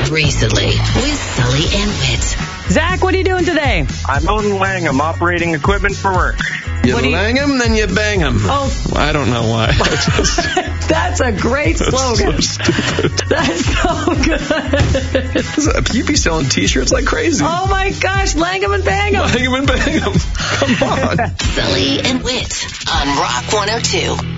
recently with Sully and Whit. Zach, what are you doing today? I'm out in Langham operating equipment for work. You lang 'em, then you bang 'em. Oh. I don't know why. That's a great slogan. So stupid. That's so good. You'd be selling T-shirts like crazy. Oh, my gosh. Lang 'em and bang 'em. Lang 'em and bang 'em. Come on. Sully and Whit on Rock 102.